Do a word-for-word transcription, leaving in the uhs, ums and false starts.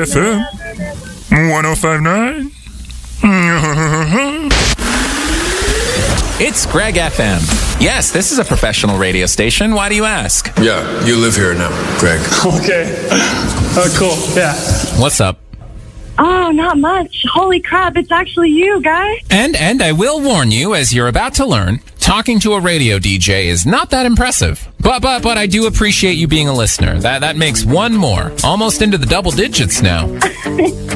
F M one oh five nine. It's Greg F M. Yes, this is a professional radio station. Why do you ask? Yeah, you live here now, Greg. Okay. Oh, cool. Yeah. What's up? Oh, not much. Holy crap, it's actually you, guy. And and I will warn you, as you're about to learn, talking to a radio D J is not that impressive. But but but I do appreciate you being a listener. That that makes one more. Almost into the double digits now.